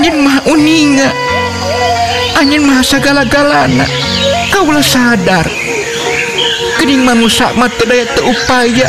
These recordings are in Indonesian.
Anjeun mah uninga, anjeun mah sagala-galana. Kaulah sadar geuning manusia mah teu daya teu upaya.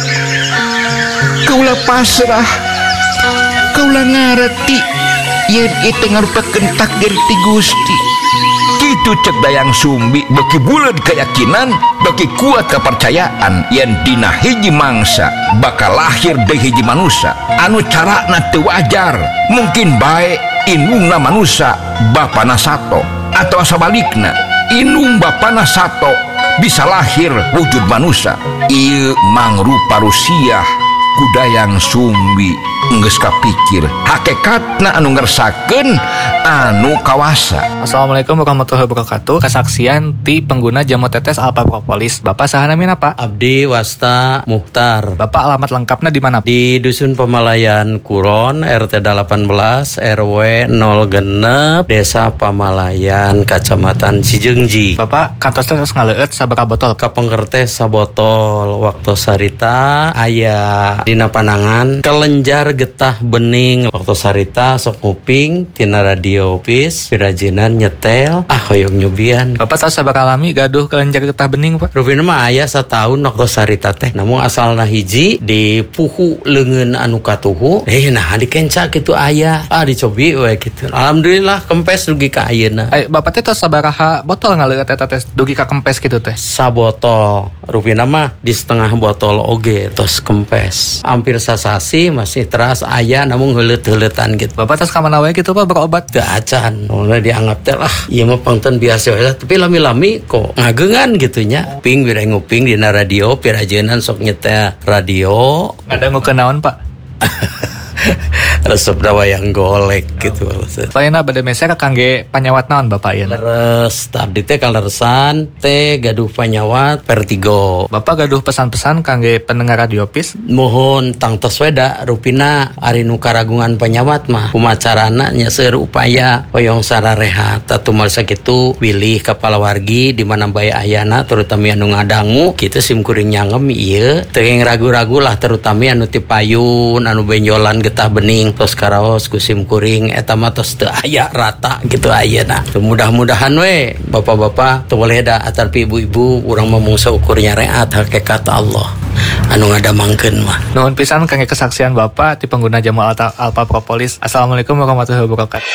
Kaulah pasrah, kaulah ngareti yen ieu ngarupakeun takdir ti Gusti. Kitu cek Dayang Sumbi beki buleud keyakinan, beki kuat kepercayaan yen dina hiji mangsa bakal lahir deui hiji manusia anu carana teu wajar. Mungkin bae indungna manusia bapana sato, atau sabalikna indung bapana sato bisa lahir wujud manusia. Ieu mangrupa rusiah ku Dayang Sumbi geus kapikir hakikatna anu ngersakeun anu kawasa. Assalamualaikum warahmatullahi wabarakatuh. Kesaksian ti pengguna jamu tetes Alpha Propolis. Bapak saha namina Pak? Abdi Wasta Muhtar. Bapak alamat lengkapnya di mana? Di Dusun Pamalayan Kuron, RT 18 RW 06 Desa Pamalayan, Kecamatan Cijeungji. Bapak kantos tetes ngaleueut sabaraha botol? Kapengker teh sabotol. Waktu sarita aya dina panangan kelenjar getah bening. Waktu sarita sok nguping tina radio pis pirajinan nyetel hoyong nyubian. Bapak tahu sabaraha lami gaduh kelenjar getah bening Pak? Rupina mah aya satahun waktu sarita teh, namun asalna hiji di puhu leungeun anu katuhu nah dikenca kitu aya dicobi we kitu. Alhamdulillah kempes dugi ka ayeuna. Bapak teh tos sabaraha botol ngaleueut eta teh dugi ka kempes kitu teh? Sabotol. Rupina mah di setengah botol oge tos kempes. Hampir sasasi masih teras aya namun heuleut-heuletan gitu. Bapak tos ka mana wae kitu Pak berobat? Teu acan. Mulai dianggap teh ieu mah pangten biasa we lah, tapi lami-lami kok ngageungan gitu nya. Ping bire nguping dina radio pirajeunan sok nyetel radio. Ngadangukeun naon Pak? Resep wayang golek gitu. Lainna bade meser kangge panyawat naon Bapak ieu? Leres, abdi teh kaleresan teh gaduh panyawat Vertigo. Bapak gaduh pesan-pesan kangge pendengar radio pis? Mohon tangtos weda rupina ari nu karagungan panyawat mah kumacarana nya seueur upaya hoyong sarareha tatumal sakitu wilih kepala wargi di mana bae ayana terutama anu ngadangu kitu simkuring nyangem ieu teu ragu-ragu lah terutama anu ti payun anu benjolan getah bening tos karaos ku simkuring eta mah tos teu aya rata gitu ayeuna. Mudah-mudahan we bapak-bapak teu boleh da atarpi ibu-ibu urang mah mung saukurnya reat hakikat Allah anu ngadamangkeun mah. Nuhun pisan kangge kesaksian Bapak ti pengguna jamu Alpha Propolis. Assalamualaikum warahmatullahi wabarakatuh.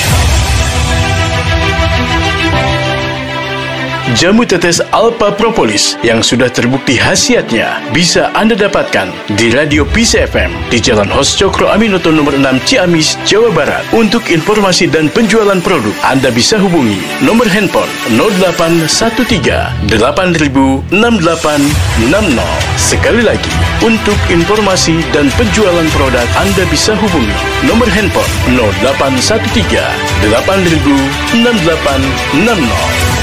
Jamu tetes Alpha Propolis yang sudah terbukti khasiatnya bisa Anda dapatkan di Radio Peace FM di Jalan Hos Cokro Aminoto nomor 6 Ciamis, Jawa Barat. Untuk informasi dan penjualan produk, Anda bisa hubungi nomor handphone 0813 8000 6860. Sekali lagi, untuk informasi dan penjualan produk, Anda bisa hubungi nomor handphone 0813 8000 6860.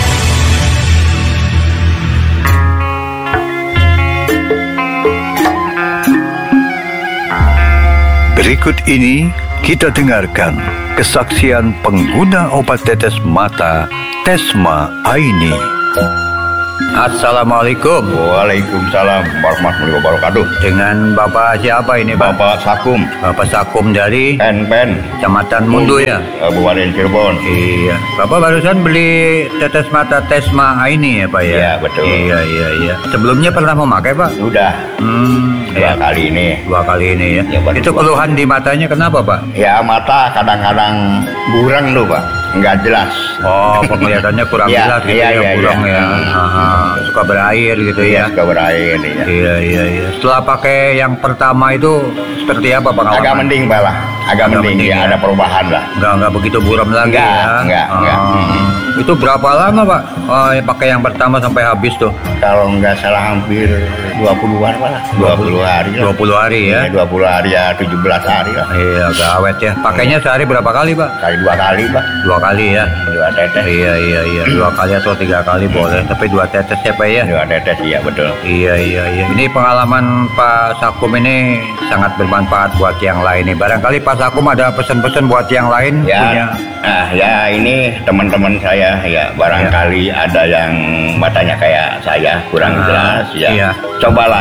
Berikut ini kita dengarkan kesaksian pengguna obat tetes mata Tesma Aini. Assalamualaikum. Waalaikumsalam warahmatullahi wabarakatuh. Dengan Bapak siapa ini, Pak? Bapak Sakum. Bapak Sakum dari Pen Kecamatan Mundu ya? Kabupaten Cirebon. Iya. Bapak barusan beli tetes mata Tesma Aini ya, Pak ya? Iya, betul. Iya. Sebelumnya pernah memakai, Pak? Sudah. Dua kali ini. Dua kali ini ya. Itu keluhan di matanya kenapa, Pak? Ya, mata kadang-kadang buram tuh, Pak. Enggak jelas. Oh, penglihatannya kurang jelas gitu ya, kurang ya. Suka berair gitu ya. Suka berair ya. Iya. Setelah pakai yang pertama itu seperti apa pengalaman? Agak mending, Pak lah. Agak mending ya. Ada perubahan lah. Enggak begitu buram lagi ya. Enggak. Itu berapa lama, Pak? Pakai yang pertama sampai habis tuh? Kalau enggak salah hampir 20-an lah. 20 hari lah. 20 hari ya? 20 hari ya, 17 hari lah. Iya, agak awet ya. Pakainya sehari berapa kali, Pak? Kali 2 kali, Pak. 2 kali ya? 2 tetes. Iya. 2 kali atau 3 kali boleh. Tapi 2 tetes ya, Pak ya? 2 tetes, iya betul. Iya. Ini pengalaman Pak Sakum ini sangat bermanfaat buat yang lain nih. Barangkali Pak Sakum ada pesan-pesan buat yang lain ya, punya. Nah, ya ini teman-teman saya ya barangkali ada yang matanya kayak saya kurang jelas ya. Iya. Cobalah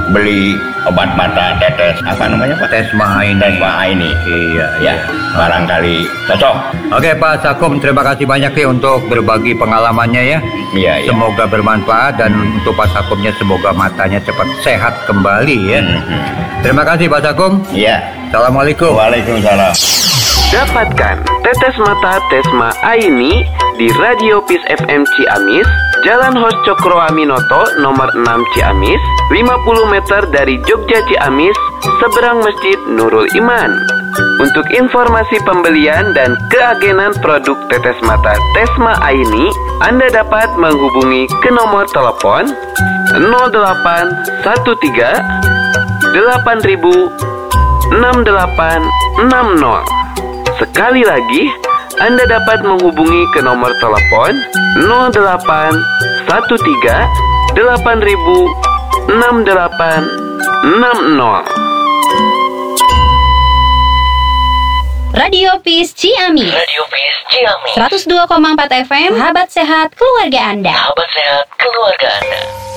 beli obat mata tetes apa namanya Pak? Tesma ini. Tesma ini. Iya, Ya, barangkali cocok. Oke Pak Sakum, terima kasih banyak nih untuk berbagi pengalamannya ya. Iya, iya. Semoga bermanfaat dan untuk Pak Sakumnya semoga matanya cepat sehat kembali ya. Terima kasih Pak Sakum. Iya. Assalamualaikum. Waalaikumsalam. Dapatkan tetes mata Tesma Aini di Radio Peace FM Ciamis, Jalan Hos Cokro Aminoto nomor 6 Ciamis, 50 meter dari Jogja Ciamis, seberang Masjid Nurul Iman. Untuk informasi pembelian dan keagenan produk tetes mata Tesma Aini, Anda dapat menghubungi ke nomor telepon 0813 8000 6860. Sekali lagi, Anda dapat menghubungi ke nomor telepon 0813 8000 6860. Radio Peace Ciamis. Radio Peace Ciamis. 102,4 FM. Sahabat sehat keluarga Anda. Sahabat sehat keluarga Anda.